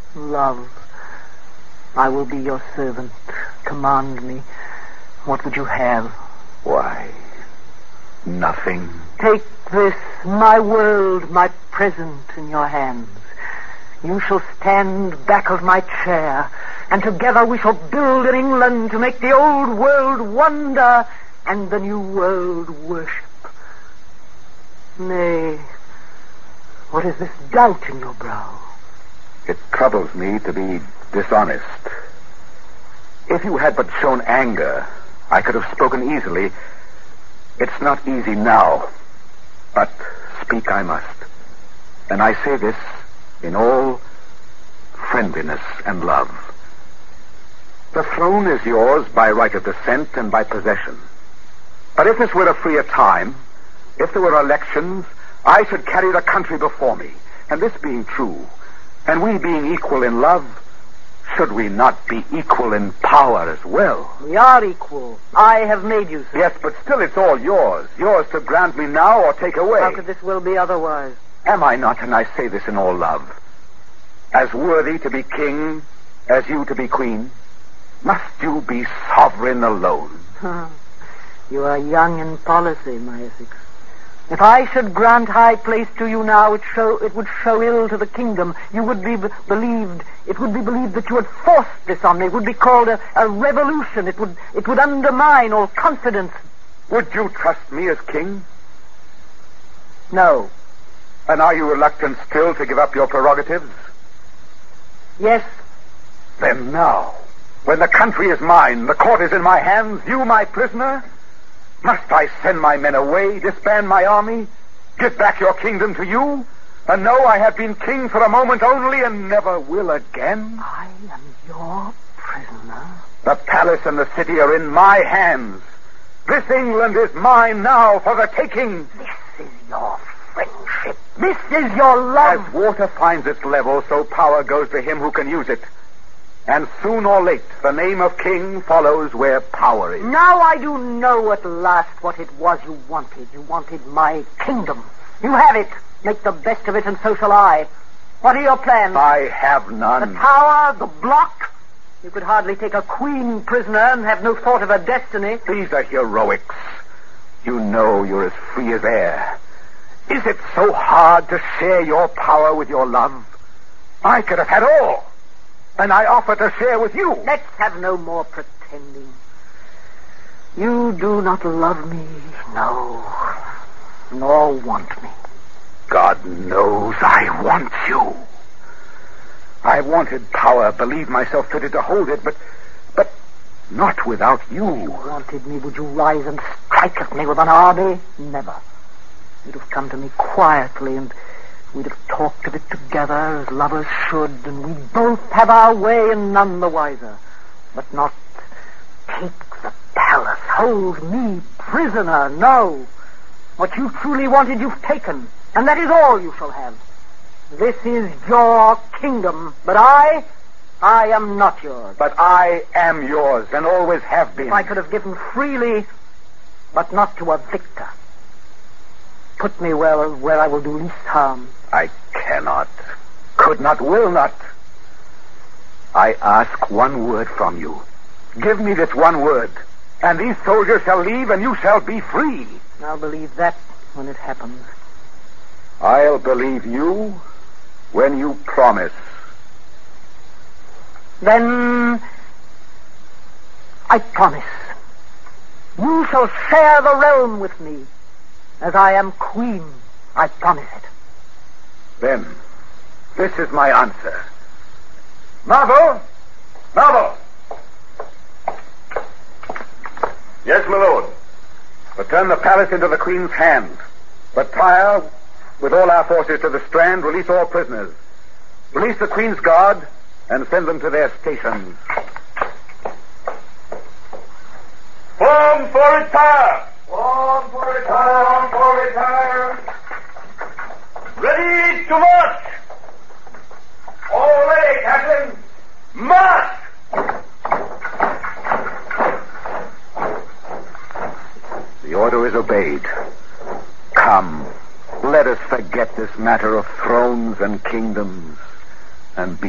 Love, I will be your servant. Command me. What would you have? Why, nothing. Take this, my world, my present, in your hands. You shall stand back of my chair, and together we shall build an England to make the old world wonder and the new world worship. Nay, what is this doubt in your brow? It troubles me to be dishonest. If you had but shown anger, I could have spoken easily. It's not easy now, but speak I must. And I say this in all friendliness and love. The throne is yours by right of descent and by possession. But if this were a freer time, if there were elections, I should carry the country before me. And this being true, and we being equal in love, should we not be equal in power as well? We are equal. I have made you so. Yes, but still it's all yours. Yours to grant me now or take away. How could this will be otherwise? Am I not, and I say this in all love, as worthy to be king as you to be queen? Must you be sovereign alone? You are young in policy, my Essex. If I should grant high place to you now, it would show ill to the kingdom. You would be believed. It would be believed that you had forced this on me. It would be called a revolution. It would undermine all confidence. Would you trust me as king? No. And are you reluctant still to give up your prerogatives? Yes. Then now, when the country is mine, the court is in my hands, you my prisoner, must I send my men away, disband my army, give back your kingdom to you, and know I have been king for a moment only and never will again? I am your prisoner. The palace and the city are in my hands. This England is mine now for the taking. This is your friendship. This is your love. As water finds its level, so power goes to him who can use it. And soon or late, the name of king follows where power is. Now I do know at last what it was you wanted. You wanted my kingdom. You have it. Make the best of it, and so shall I. What are your plans? I have none. The tower, the block. You could hardly take a queen prisoner and have no thought of her destiny. These are heroics. You know you're as free as air. Is it so hard to share your power with your love? I could have had all, and I offer to share with you. Let's have no more pretending. You do not love me, no, nor want me. God knows I want you. I wanted power, believed myself fitted to hold it, but not without you. If you wanted me, would you rise and strike at me with an army? Never. You'd have come to me quietly, and we'd have talked of it together as lovers should, and we'd both have our way and none the wiser. But not take the palace, hold me prisoner, no. What you truly wanted you've taken, and that is all you shall have. This is your kingdom, but I am not yours. But I am yours, and always have been. If I could have given freely, but not to a victor. Put me where I will do least harm. I cannot, could not, will not. I ask one word from you. Give me this one word, and these soldiers shall leave, and you shall be free. I'll believe that when it happens. I'll believe you when you promise. Then I promise. You shall share the realm with me. As I am queen, I promise it. Then, this is my answer. Marvel! Marvel! Yes, my lord. Return the palace into the queen's hand. Retire with all our forces to the Strand. Release all prisoners. Release the queen's guard and send them to their stations. Form for retire! Form for retire! Form for retire! Ready to march! All ready, Captain! March! The order is obeyed. Come, let us forget this matter of thrones and kingdoms and be